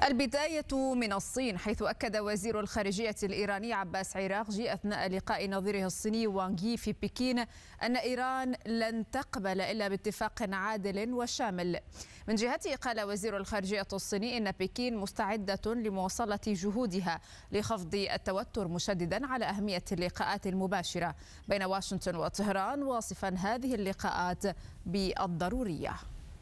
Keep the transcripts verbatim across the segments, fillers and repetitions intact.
البداية من الصين، حيث أكد وزير الخارجية الإيراني عباس عراقجي أثناء لقاء نظيره الصيني وانغ يي في بكين أن إيران لن تقبل إلا باتفاق عادل وشامل. من جهته قال وزير الخارجية الصيني إن بكين مستعدة لمواصلة جهودها لخفض التوتر، مشددا على أهمية اللقاءات المباشرة بين واشنطن وطهران، واصفا هذه اللقاءات بالضرورية.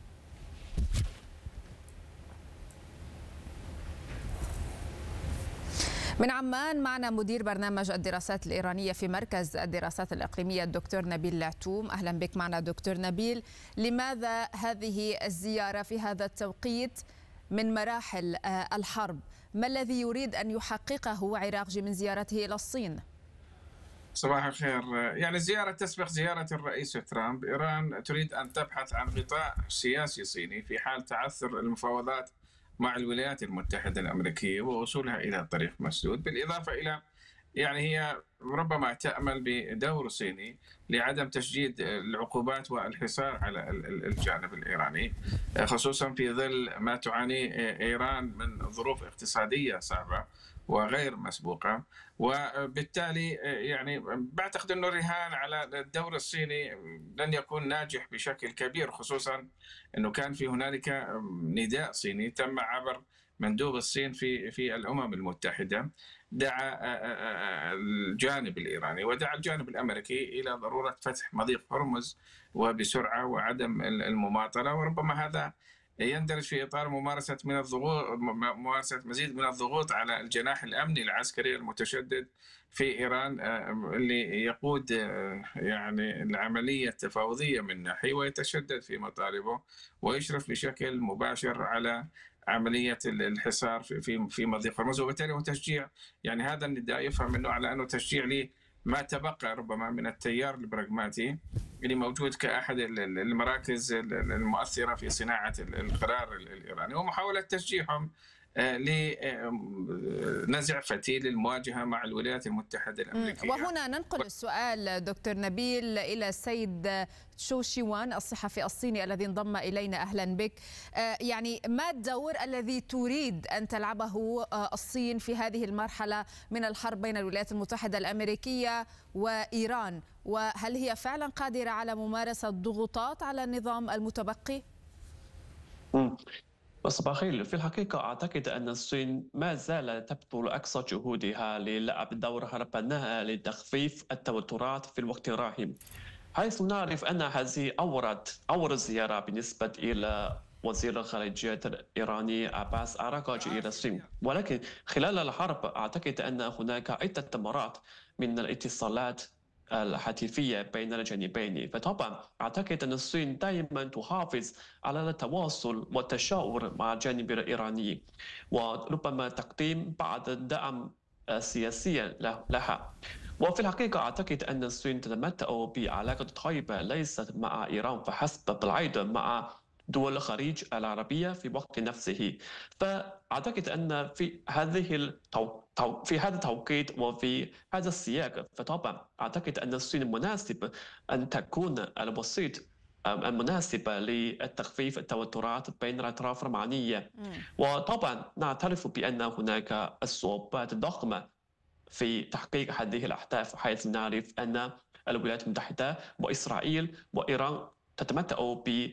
من عمان معنا مدير برنامج الدراسات الإيرانية في مركز الدراسات الإقليمية الدكتور نبيل العتوم. أهلا بك معنا دكتور نبيل. لماذا هذه الزيارة في هذا التوقيت من مراحل الحرب؟ ما الذي يريد أن يحققه عراقجي من زيارته إلى الصين؟ صباح الخير. يعني الزيارة تسبق زيارة الرئيس ترامب. إيران تريد أن تبحث عن غطاء سياسي صيني في حال تعثر المفاوضات مع الولايات المتحدة الأمريكية ووصولها إلى طريق مسدود، بالإضافة إلى يعني هي ربما تأمل بدور صيني لعدم تشديد العقوبات والحصار على الجانب الإيراني، خصوصا في ظل ما تعاني إيران من ظروف اقتصادية صعبة وغير مسبوقة. وبالتالي يعني بعتقد أنه الرهان على الدور الصيني لن يكون ناجح بشكل كبير، خصوصا أنه كان في هنالك نداء صيني تم عبر مندوب الصين في في الأمم المتحدة، دعا الجانب الإيراني ودعا الجانب الأمريكي إلى ضرورة فتح مضيق هرمز وبسرعة وعدم المماطلة، وربما هذا يندرج في إطار ممارسة من الضغوط ممارسة مزيد من الضغوط على الجناح الأمني العسكري المتشدد في إيران، اللي يقود يعني العملية التفاوضية من ناحية ويتشدد في مطالبه ويشرف بشكل مباشر على عملية الحصار في في مضيق هرمز. وبالتالي هو تشجيع، يعني هذا النداء يفهم منه على أنه تشجيع لي ما تبقى ربما من التيار البراغماتي اللي موجود كأحد المراكز المؤثرة في صناعة القرار الإيراني، ومحاولة تشجيعهم لنزع فتيل المواجهة مع الولايات المتحدة الأمريكية. وهنا ننقل السؤال دكتور نبيل إلى السيد تشو شيوان الصحفي الصيني الذي انضم إلينا. أهلا بك. يعني ما الدور الذي تريد أن تلعبه الصين في هذه المرحلة من الحرب بين الولايات المتحدة الأمريكية وإيران، وهل هي فعلا قادرة على ممارسة ضغوطات على النظام المتبقي؟ م. صباح الخير. في الحقيقة أعتقد أن الصين ما زالت تبذل أقصى جهودها للعب دورها البناء لتخفيف التوترات في الوقت الراهن، حيث نعرف أن هذه أول أول زيارة بالنسبة إلى وزير الخارجية الإيراني عباس عراقجي إلى الصين، ولكن خلال الحرب أعتقد أن هناك عدة مرات من الاتصالات الهاتفية بين الجانبين. فطبعا أعتقد أن الصين دائما تحافظ على التواصل والتشاور مع الجانب الإيراني، وربما تقديم بعض الدعم سياسيا لها. وفي الحقيقة أعتقد أن الصين تتمتع بعلاقة طيبة ليست مع إيران فحسب، بل أيضا مع دول الخليج العربية في وقت نفسه. فأعتقد أن في هذه التو... في هذا التوقيت وفي هذا السياق، فطبعا أعتقد أن الصين مناسب أن تكون الوسيط المناسبة لتخفيف التوترات بين الأطراف المعنية. وطبعا نعترف بأن هناك صعوبات ضخمة في تحقيق هذه الأهداف، حيث نعرف أن الولايات المتحدة وإسرائيل وإيران تتمتع ب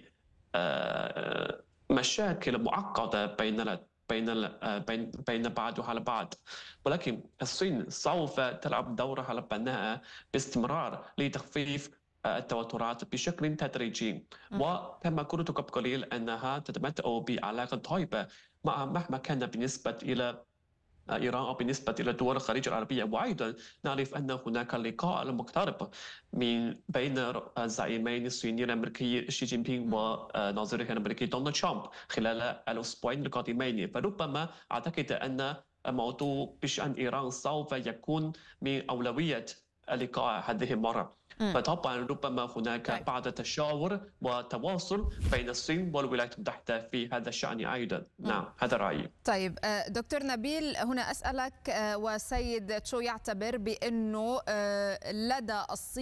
مشاكل معقدة بين بين بين بين بعضها البعض، ولكن الصين سوف تلعب دورها البناء باستمرار لتخفيف التوترات بشكل تدريجي. وكما قلت قبل قليل أنها تتمتع بعلاقة طيبة مع مهما كان بالنسبة إلى إيران أو بالنسبة إلى دول الخليج العربية. وأيضا نعرف أن هناك لقاء مقترب من بين الزعيمين الصيني الأمريكي شي جين بينغ ونظيره الأمريكي دونالد ترامب خلال الأسبوعين القادمين. فربما أعتقد أن الموضوع بشأن إيران سوف يكون من أولوية اللقاء هذه المرة. فطبعا ربما هناك طيب. بعض التشاور وتواصل بين الصين والولايات المتحدة في هذا الشأن أيضا. نعم، هذا رأيي. طيب دكتور نبيل، هنا أسألك، وسيد تشو يعتبر بأنه لدى الصين